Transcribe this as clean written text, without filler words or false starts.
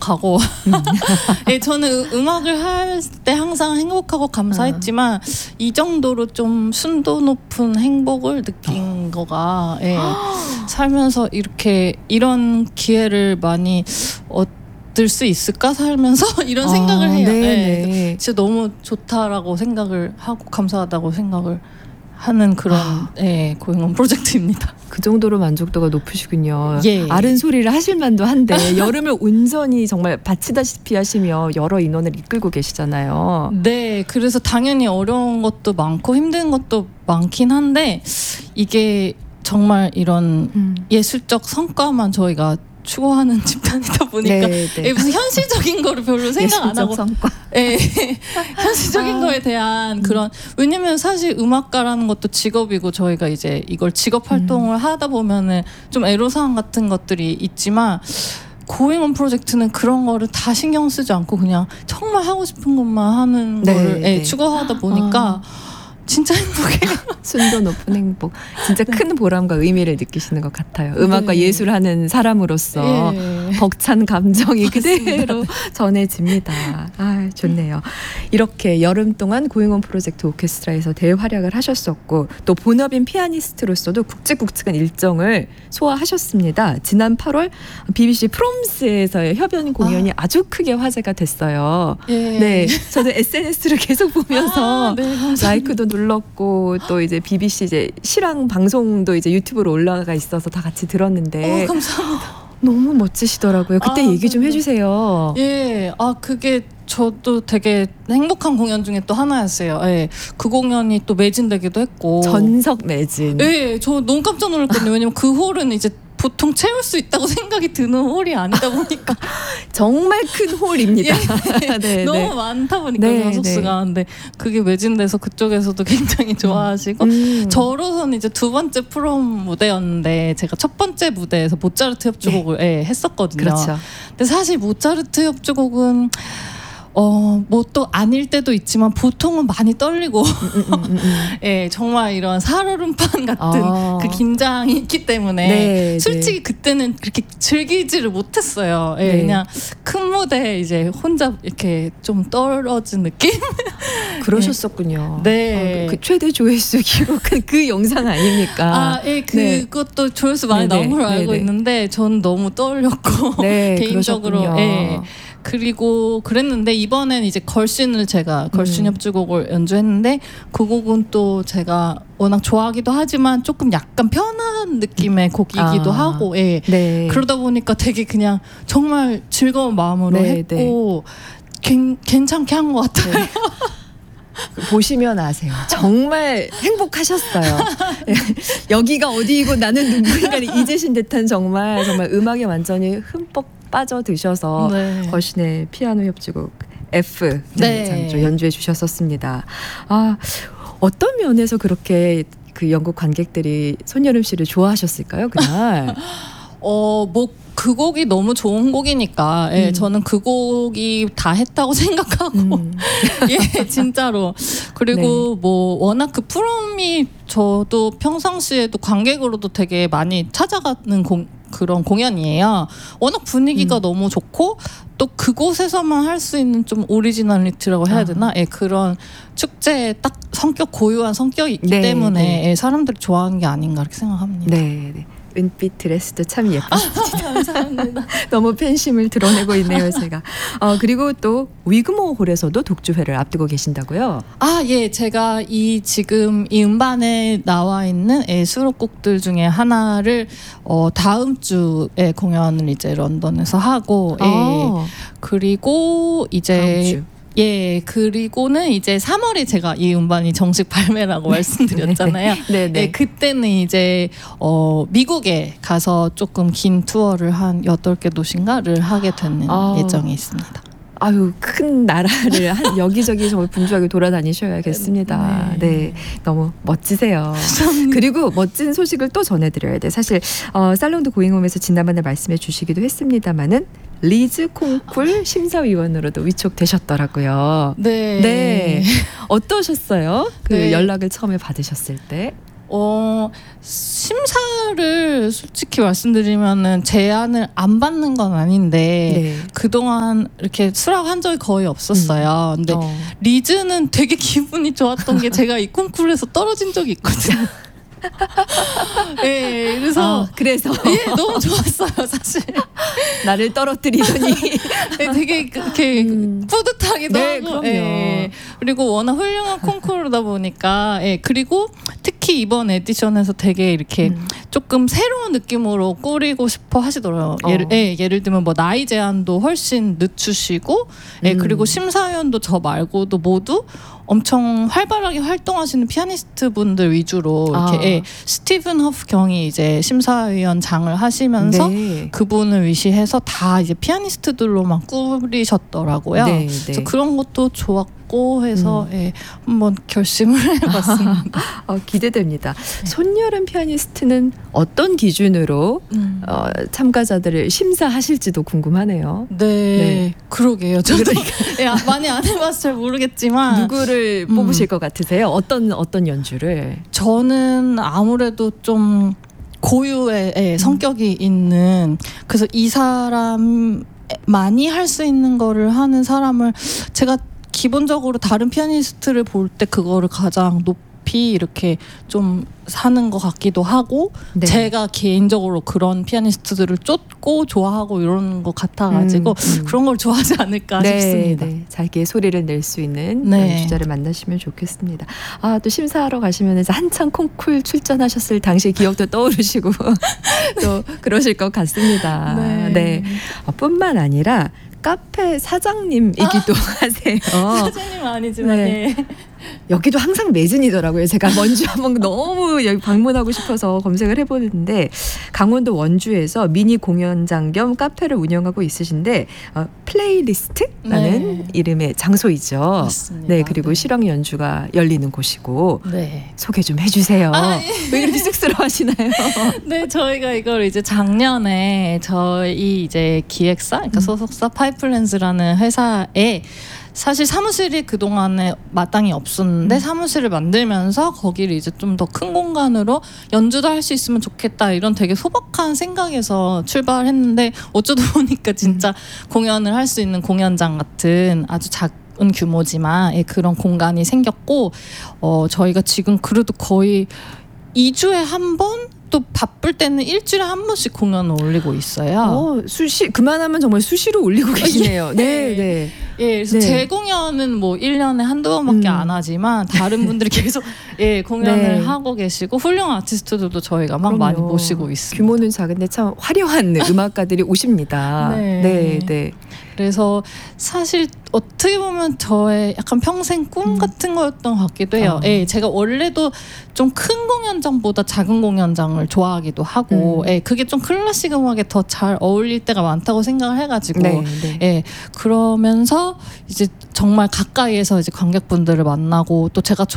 행복하고 예, 저는 음악을 할 때 항상 행복하고 감사했지만 이 정도로 좀 순도 높은 행복을 느낀 거가 예, 살면서 이런 기회를 많이 얻을 수 있을까 살면서 이런 생각을 해요. 예, 진짜 너무 좋다라고 생각을 하고 감사하다고 생각을 하는 그런 예, 고잉온 프로젝트입니다. 그 정도로 만족도가 높으시군요. 예. 아른 소리를 하실 만도 한데 여름을 온전히 정말 바치다시피 하시며 여러 인원을 이끌고 계시잖아요. 네, 그래서 당연히 어려운 것도 많고 힘든 것도 많긴 한데 이게 정말 이런 예술적 성과만 저희가 추구하는 집단이다 보니까 무슨 현실적인 거를 별로 생각 안 하고 현실적인 거에 대한 그런 왜냐면 사실 음악가라는 것도 직업이고 저희가 이제 이걸 직업 활동을 하다 보면은 좀 애로사항 같은 것들이 있지만 고잉온 프로젝트는 그런 거를 다 신경 쓰지 않고 그냥 정말 하고 싶은 것만 하는 거를 추구하다 보니까 진짜 행복해요. 순도 높은 행복. 진짜 큰 보람과 의미를 느끼시는 것 같아요. 음악과 예술하는 사람으로서 벅찬 감정이 그대로 전해집니다. 아, 좋네요. 이렇게 여름 동안 고잉온 프로젝트 오케스트라에서 대활약을 하셨었고 또 본업인 피아니스트로서도 굵직굵직한 일정을 소화하셨습니다. 지난 8월 BBC 프롬스에서의 협연 공연이 아주 크게 화제가 됐어요. 네, 저도 SNS를 계속 보면서 라이크도 눌렀고 또 이제 BBC 이제 실황 방송도 이제 유튜브로 올라가 있어서 다 같이 들었는데 감사합니다. 너무 멋지시더라고요. 그때 얘기 좀 해주세요. 예, 그게 저도 되게 행복한 공연 중에 또 하나였어요. 예, 그 공연이 또 매진되기도 했고 전석 매진. 예, 저 너무 깜짝 놀랐거든요. 왜냐면 그 홀은 이제 보통 채울 수 있다고 생각이 드는 홀이 아니다 보니까 정말 큰 홀입니다. 너무 많다 보니까 가속수가 근데 그게 매진돼서 그쪽에서도 굉장히 좋아하시고 저로서는 이제 두 번째 프롬 무대였는데 제가 첫 번째 무대에서 모차르트 협주곡을 했었거든요. 그렇죠. 근데 사실 모차르트 협주곡은 뭐 또 아닐 때도 있지만 보통은 많이 떨리고 예, 정말 이런 살얼음판 같은 그 긴장이 있기 때문에 솔직히 그때는 그렇게 즐기지를 못했어요. 예, 그냥 큰 무대에 이제 혼자 이렇게 좀 떨어진 느낌? 그러셨었군요. 네. 그 최대 조회수 기록은 그 영상 아닙니까? 그것도 조회수 많이 나온 걸로 알고 있는데 전 너무 떨렸고 개인적으로 그리고 그랬는데 이번엔 이제 걸신을 제가 걸신 협주곡을 연주했는데 그 곡은 또 제가 워낙 좋아하기도 하지만 조금 약간 편한 느낌의 곡이기도 하고 그러다 보니까 되게 그냥 정말 즐거운 마음으로 했고 괜찮게 한 것 같아요. 보시면 아세요. 정말 행복하셨어요. 여기가 어디이고 나는 누구인가를 잊으신 듯한 정말 음악에 완전히 흠뻑 빠져드셔서 걸신의 피아노 협주곡 F 연주해 주셨었습니다. 어떤 면에서 그렇게 그 영국 관객들이 손여름 씨를 좋아하셨을까요, 그날? 그 곡이 너무 좋은 곡이니까 저는 그 곡이 다 했다고 생각하고 진짜로 그리고 뭐 워낙 그 프롬이 저도 평상시에도 관객으로도 되게 많이 찾아가는 그런 공연이에요. 워낙 분위기가 너무 좋고 또 그곳에서만 할 수 있는 좀 오리지널리티라고 해야 되나? 그런 축제의 딱 고유한 성격이 있기 때문에 사람들이 좋아하는 게 아닌가 이렇게 생각합니다. 은빛 드레스도 참 예쁘시죠. 감사합니다. 너무 팬심을 드러내고 있네요, 제가. 그리고 또 위그모 홀에서도 독주회를 앞두고 계신다고요? 제가 지금 이 음반에 나와 있는 수록곡들 중에 하나를 다음 주에 공연을 이제 런던에서 하고 그리고 이제 그리고는 이제 3월에 제가 이 음반이 정식 발매라고 말씀드렸잖아요. 그때는 이제 미국에 가서 조금 긴 투어를 한 8개 도시인가를 하게 되는 예정이 있습니다. 큰 나라를 여기저기 정말 분주하게 돌아다니셔야겠습니다. 너무 멋지세요. 그리고 멋진 소식을 또 전해드려야 돼. 사실 살롱드 고잉홈에서 지난번에 말씀해 주시기도 했습니다마는 리즈 콩쿨 심사위원으로도 위촉되셨더라고요. 어떠셨어요? 그 연락을 처음에 받으셨을 때? 심사를 솔직히 말씀드리면은 제안을 안 받는 건 아닌데 네. 그동안 이렇게 수락한 적이 거의 없었어요. 근데 리즈는 되게 기분이 좋았던 게 제가 이 콩쿠르에서 떨어진 적이 있거든요. 네, 그래서 너무 좋았어요, 사실. 나를 떨어뜨리더니 네, 되게 이렇게 뿌듯하기도 네, 하고. 그럼요. 네. 그리고 워낙 훌륭한 콩쿠르다 보니까 그리고 특히 이번 에디션에서 되게 이렇게 조금 새로운 느낌으로 꾸리고 싶어 하시더라고요. 예를 들면 뭐 나이 제한도 훨씬 늦추시고 그리고 심사위원도 저 말고도 모두 엄청 활발하게 활동하시는 피아니스트 분들 위주로 이렇게 스티븐 허프 경이 이제 심사위원장을 하시면서 그분을 위시해서 다 이제 피아니스트들로만 꾸리셨더라고요. 그래서 그런 것도 좋았고 해서 한번 결심을 해봤습니다. 기대됩니다. 손여름 피아니스트는 어떤 기준으로 참가자들을 심사하실지도 궁금하네요. 네. 그러게요. 저도 많이 안 해봐서 잘 모르겠지만 누구를 뽑으실 것 같으세요? 어떤 연주를? 저는 아무래도 좀 고유의 성격이 있는, 그래서 이 사람 많이 할 수 있는 거를 하는 사람을 제가 기본적으로 다른 피아니스트를 볼 때 그거를 가장 높이 이렇게 좀 사는 것 같기도 하고 제가 개인적으로 그런 피아니스트들을 쫓고 좋아하고 이런 것 같아가지고 그런 걸 좋아하지 않을까 싶습니다. 자기의 소리를 낼 수 있는 연주자를 만나시면 좋겠습니다. 또 심사하러 가시면 한창 콩쿨 출전하셨을 당시 기억도 떠오르시고 또 그러실 것 같습니다. 뿐만 아니라 카페 사장님이기도 하세요. 사장님은 아니지만 여기도 항상 매진이더라고요. 제가 원주 한번 너무 여기 방문하고 싶어서 검색을 해보는데 강원도 원주에서 미니 공연장 겸 카페를 운영하고 있으신데 플레이리스트라는 이름의 장소이죠. 맞습니다. 그리고 실황 연주가 열리는 곳이고 소개 좀 해주세요. 왜 이렇게 쑥스러워하시나요? 네, 저희가 이걸 이제 작년에 저희 이제 기획사, 그러니까 소속사 파이프랜즈라는 회사에 사실 사무실이 그동안에 마땅히 없었는데 사무실을 만들면서 거기를 이제 좀 더 큰 공간으로 연주도 할 수 있으면 좋겠다 이런 되게 소박한 생각에서 출발했는데 어쩌다 보니까 진짜 공연을 할 수 있는 공연장 같은 아주 작은 규모지만 그런 공간이 생겼고 저희가 지금 그래도 거의 2주에 한 번? 또 바쁠 때는 일주일에 한 번씩 공연을 올리고 있어요. 그만하면 정말 수시로 올리고 계시네요. 그래서 제 공연은 뭐 1년에 한두 번밖에 안 하지만 다른 분들이 계속 공연을 하고 계시고 훌륭한 아티스트들도 저희가 막 많이 모시고 있습니다. 규모는 작은데 참 화려한 음악가들이 오십니다. 그래서 사실 어떻게 보면 저의 약간 평생 꿈 같은 거였던 것 같기도 해요. 제가 원래도 좀 큰 공연장보다 작은 공연장을 좋아하기도 하고 그게 좀 클래식 음악에 더 잘 어울릴 때가 많다고 생각을 해가지고 그러면서 이제 정말 가까이에서 이제 관객분들을 만나고 또 제가